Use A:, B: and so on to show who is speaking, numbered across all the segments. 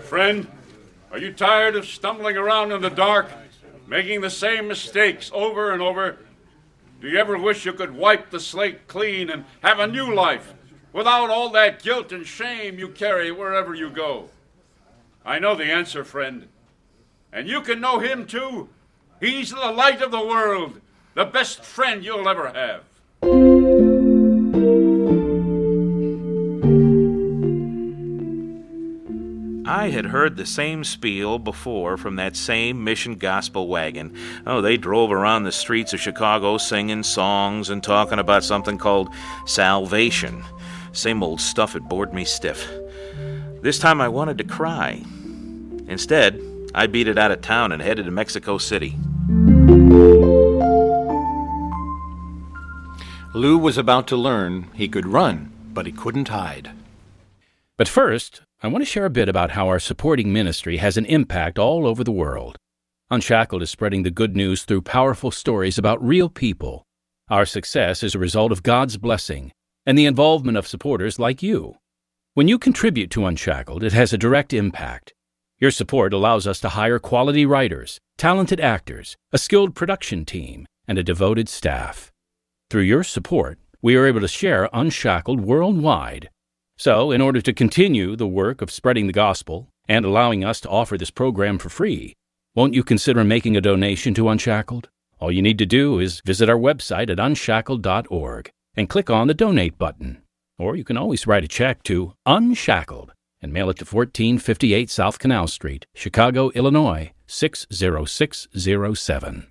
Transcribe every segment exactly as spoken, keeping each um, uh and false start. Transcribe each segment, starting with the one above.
A: Friend, are you tired of stumbling around in the dark, making the same mistakes over and over? Do you ever wish you could wipe the slate clean and have a new life without all that guilt and shame you carry wherever you go? I know the answer, friend. And you can know him too. He's the light of the world, the best friend you'll ever have.
B: I had heard the same spiel before from that same Mission Gospel wagon. Oh, they drove around the streets of Chicago singing songs and talking about something called salvation. Same old stuff, it bored me stiff. This time I wanted to cry. Instead, I beat it out of town and headed to Mexico City.
C: Lou was about to learn he could run, but he couldn't hide.
D: But first, I want to share a bit about how our supporting ministry has an impact all over the world. Unshackled is spreading the good news through powerful stories about real people. Our success is a result of God's blessing and the involvement of supporters like you. When you contribute to Unshackled, it has a direct impact. Your support allows us to hire quality writers, talented actors, a skilled production team, and a devoted staff. Through your support, we are able to share Unshackled worldwide. So, in order to continue the work of spreading the gospel and allowing us to offer this program for free, won't you consider making a donation to Unshackled? All you need to do is visit our website at unshackled dot org and click on the Donate button. Or you can always write a check to Unshackled and mail it to fourteen fifty-eight South Canal Street, Chicago, Illinois, six zero six zero seven.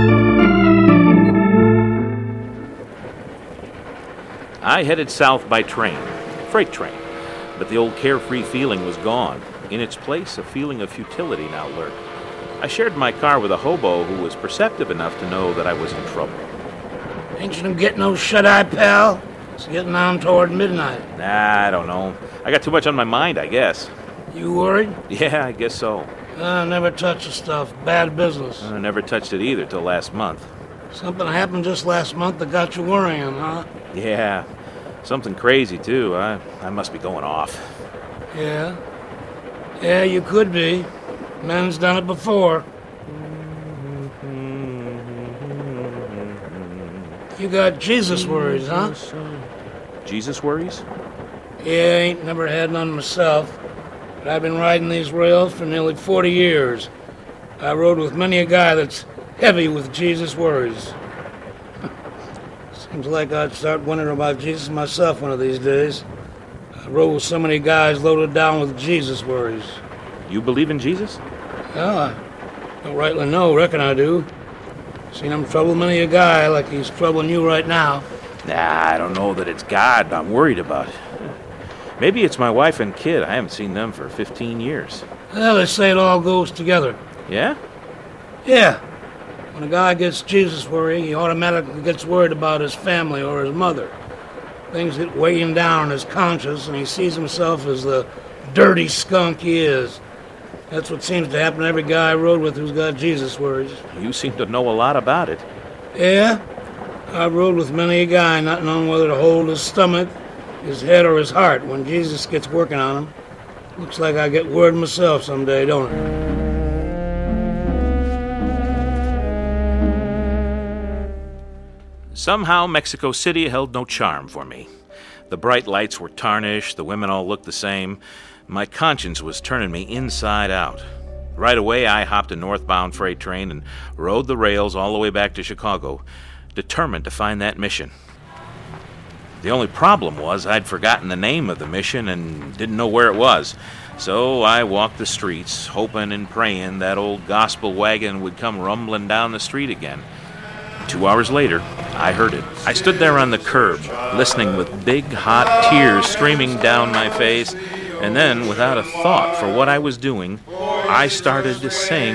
B: I headed south by train. Freight train, but the old carefree feeling was gone. In its place, a feeling of futility now lurked. I shared my car with a hobo who was perceptive enough to know that I was in trouble.
E: Ain't you gonna get no shut-eye, pal? It's getting on toward midnight.
B: Nah, I don't know. I got too much on my mind, I guess.
E: You worried?
B: Yeah, I guess so.
E: Uh, never touch the stuff. Bad business.
B: I never touched it either till last month.
E: Something happened just last month that got you worrying, huh?
B: Yeah. Something crazy, too. I, I must be going off.
E: Yeah? Yeah, you could be. Men's done it before. You got Jesus worries, huh?
B: Jesus worries?
E: Yeah, ain't never had none myself. But I've been riding these rails for nearly forty years. I rode with many a guy that's heavy with Jesus worries. Seems like I'd start wondering about Jesus myself one of these days. I rode with so many guys loaded down with Jesus worries.
B: You believe in Jesus?
E: Well, I don't rightly know. Reckon I do. Seen him trouble many a guy like he's troubling you right now.
B: Nah, I don't know that it's God I'm worried about. Maybe it's my wife and kid. I haven't seen them for fifteen years.
E: Well, they say it all goes together.
B: Yeah?
E: Yeah. When a guy gets Jesus worry, he automatically gets worried about his family or his mother. Things get weighing down on his conscience, and he sees himself as the dirty skunk he is. That's what seems to happen to every guy I rode with who's got Jesus worries.
B: You seem to know a lot about it.
E: Yeah? I rode with many a guy not knowing whether to hold his stomach, his head, or his heart when Jesus gets working on him. Looks like I get worried myself someday, don't it?
B: Somehow, Mexico City held no charm for me. The bright lights were tarnished, the women all looked the same. My conscience was turning me inside out. Right away, I hopped a northbound freight train and rode the rails all the way back to Chicago, determined to find that mission. The only problem was I'd forgotten the name of the mission and didn't know where it was. So I walked the streets, hoping and praying that old gospel wagon would come rumbling down the street again. Two hours later, I heard it. I stood there on the curb, listening with big, hot tears streaming down my face, and then, without a thought for what I was doing, I started to sing